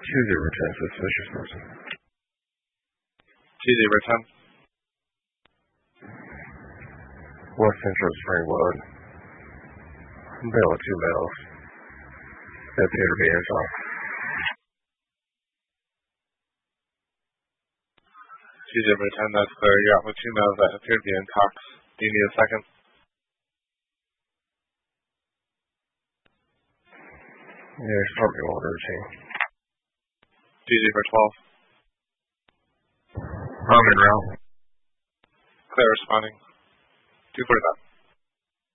Tuesday return suspicious person. Tuesday return. West Central Springwood. Bill of 2 males. That appear to be airsoft. Tuesday return, that's clear. You're out with 2 males that appear to be in talks. Do you need a second? Yeah, start me on routine. Tuesday for 12. I'm in route. Clear responding. 245.